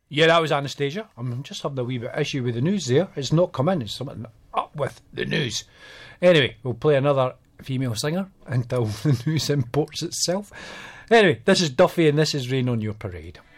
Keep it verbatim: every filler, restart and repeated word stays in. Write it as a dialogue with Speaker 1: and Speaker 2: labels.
Speaker 1: Yeah, that was Anastasia. I'm just having a wee bit issue with the news there. It's not come in. It's something up with the news. Anyway, we'll play another female singer until the news imports itself. Anyway, this is Duffy and this is Rain on Your Parade.